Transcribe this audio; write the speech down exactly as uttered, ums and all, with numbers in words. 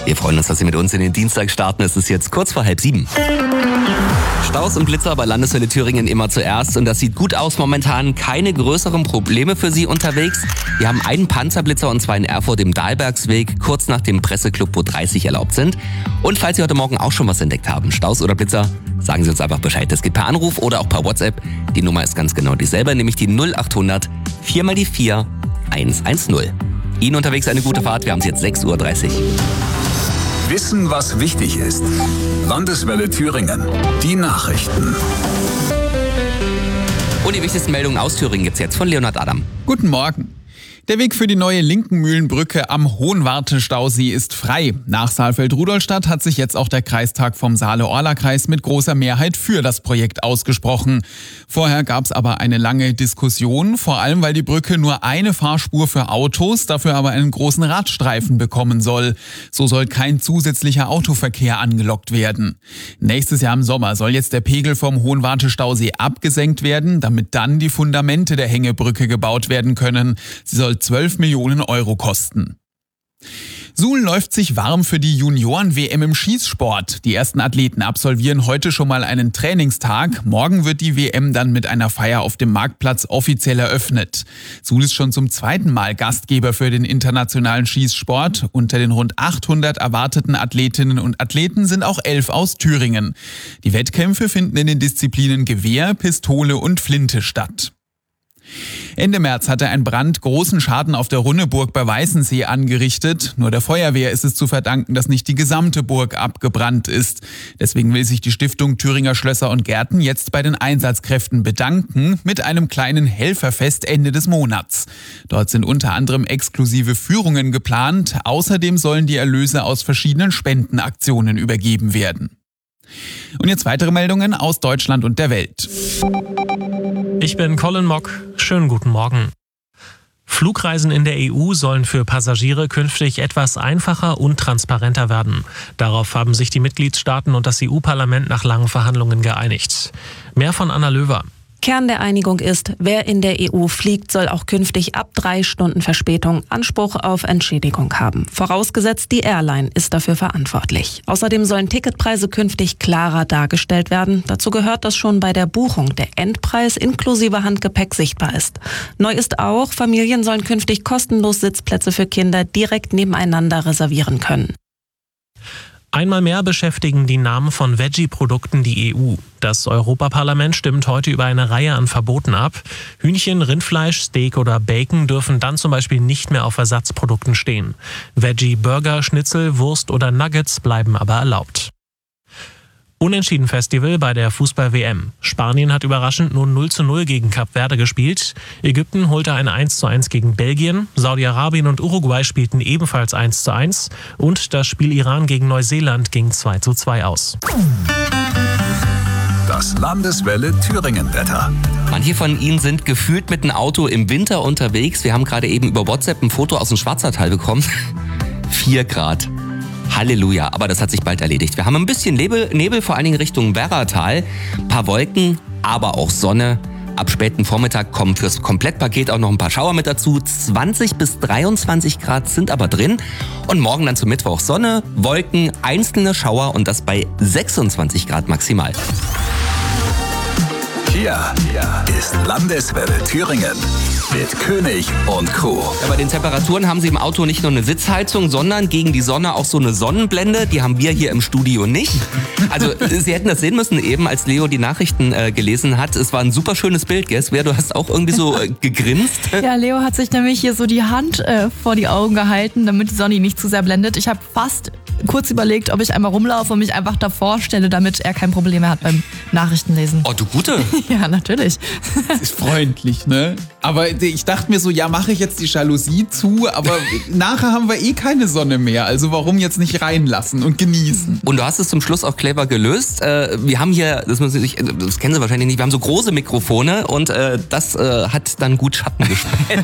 Wir freuen uns, dass Sie mit uns in den Dienstag starten. Es ist jetzt kurz vor halb sieben. Staus und Blitzer bei Landeswelle Thüringen immer zuerst. Und das sieht gut aus momentan. Keine größeren Probleme für Sie unterwegs. Wir haben einen Panzerblitzer und zwar in Erfurt im Dahlbergsweg, kurz nach dem Presseclub, wo dreißig erlaubt sind. Und falls Sie heute Morgen auch schon was entdeckt haben, Staus oder Blitzer, sagen Sie uns einfach Bescheid. Das geht per Anruf oder auch per WhatsApp. Die Nummer ist ganz genau dieselbe, nämlich die null acht hundert vier mal die vier eins eins null. Ihnen unterwegs eine gute Fahrt. Wir haben es jetzt sechs Uhr dreißig. Wissen, was wichtig ist. Landeswelle Thüringen. Die Nachrichten. Und die wichtigsten Meldungen aus Thüringen gibt's jetzt von Leonhard Adam. Guten Morgen. Der Weg für die neue Linkenmühlenbrücke am Hohenwarte-Stausee ist frei. Nach Saalfeld-Rudolstadt hat sich jetzt auch der Kreistag vom Saale-Orla-Kreis mit großer Mehrheit für das Projekt ausgesprochen. Vorher gab es aber eine lange Diskussion, vor allem weil die Brücke nur eine Fahrspur für Autos, dafür aber einen großen Radstreifen bekommen soll. So soll kein zusätzlicher Autoverkehr angelockt werden. Nächstes Jahr im Sommer soll jetzt der Pegel vom Hohenwarte-Stausee abgesenkt werden, damit dann die Fundamente der Hängebrücke gebaut werden können. Sie soll zwölf Millionen Euro kosten. Suhl läuft sich warm für die Junioren-W M im Schießsport. Die ersten Athleten absolvieren heute schon mal einen Trainingstag. Morgen wird die W M dann mit einer Feier auf dem Marktplatz offiziell eröffnet. Suhl ist schon zum zweiten Mal Gastgeber für den internationalen Schießsport. Unter den rund achthundert erwarteten Athletinnen und Athleten sind auch elf aus Thüringen. Die Wettkämpfe finden in den Disziplinen Gewehr, Pistole und Flinte statt. Ende März hatte ein Brand großen Schaden auf der Runneburg bei Weißensee angerichtet. Nur der Feuerwehr ist es zu verdanken, dass nicht die gesamte Burg abgebrannt ist. Deswegen will sich die Stiftung Thüringer Schlösser und Gärten jetzt bei den Einsatzkräften bedanken mit einem kleinen Helferfest Ende des Monats. Dort sind unter anderem exklusive Führungen geplant. Außerdem sollen die Erlöse aus verschiedenen Spendenaktionen übergeben werden. Und jetzt weitere Meldungen aus Deutschland und der Welt. Ich bin Colin Mock. Schönen guten Morgen. Flugreisen in der E U sollen für Passagiere künftig etwas einfacher und transparenter werden. Darauf haben sich die Mitgliedstaaten und das E U-Parlament nach langen Verhandlungen geeinigt. Mehr von Anna Löwer. Kern der Einigung ist, wer in der E U fliegt, soll auch künftig ab drei Stunden Verspätung Anspruch auf Entschädigung haben. Vorausgesetzt, die Airline ist dafür verantwortlich. Außerdem sollen Ticketpreise künftig klarer dargestellt werden. Dazu gehört, dass schon bei der Buchung der Endpreis inklusive Handgepäck sichtbar ist. Neu ist auch, Familien sollen künftig kostenlos Sitzplätze für Kinder direkt nebeneinander reservieren können. Einmal mehr beschäftigen die Namen von Veggie-Produkten die E U. Das Europaparlament stimmt heute über eine Reihe an Verboten ab. Hühnchen, Rindfleisch, Steak oder Bacon dürfen dann zum Beispiel nicht mehr auf Ersatzprodukten stehen. Veggie-Burger, Schnitzel, Wurst oder Nuggets bleiben aber erlaubt. Unentschieden-Festival bei der Fußball-W M. Spanien hat überraschend nur null zu null gegen Kap Verde gespielt. Ägypten holte ein eins zu eins gegen Belgien. Saudi-Arabien und Uruguay spielten ebenfalls eins zu eins. Und das Spiel Iran gegen Neuseeland ging zwei zu zwei aus. Das Landeswelle Thüringen-Wetter. Manche von Ihnen sind gefühlt mit dem Auto im Winter unterwegs. Wir haben gerade eben über WhatsApp ein Foto aus dem Schwarzwaldtal bekommen. vier Grad. Halleluja, aber das hat sich bald erledigt. Wir haben ein bisschen Nebel, Nebel vor allen Dingen Richtung Werratal, ein paar Wolken, aber auch Sonne. Ab späten Vormittag kommen fürs Komplettpaket auch noch ein paar Schauer mit dazu. zwanzig bis dreiundzwanzig Grad sind aber drin. Und morgen dann zum Mittwoch Sonne, Wolken, einzelne Schauer und das bei sechsundzwanzig Grad maximal. Hier ist Landeswelle Thüringen mit König und Co. Ja, bei den Temperaturen haben Sie im Auto nicht nur eine Sitzheizung, sondern gegen die Sonne auch so eine Sonnenblende. Die haben wir hier im Studio nicht. Also Sie hätten das sehen müssen eben, als Leo die Nachrichten äh, gelesen hat. Es war ein super schönes Bild, gell? Svea, du hast auch irgendwie so äh, gegrinst. Ja, Leo hat sich nämlich hier so die Hand äh, vor die Augen gehalten, damit die Sonne ihn nicht zu sehr blendet. Ich habe fast kurz überlegt, ob ich einmal rumlaufe und mich einfach davor stelle, damit er kein Problem mehr hat beim Nachrichtenlesen. Oh, du Gute. Ja, natürlich. Das ist freundlich, ne? Aber ich dachte mir so, ja, mache ich jetzt die Jalousie zu, aber nachher haben wir eh keine Sonne mehr. Also warum jetzt nicht reinlassen und genießen? Und du hast es zum Schluss auch clever gelöst. Wir haben hier, das, müssen Sie nicht, das kennen Sie wahrscheinlich nicht, wir haben so große Mikrofone und das hat dann gut Schatten gespielt.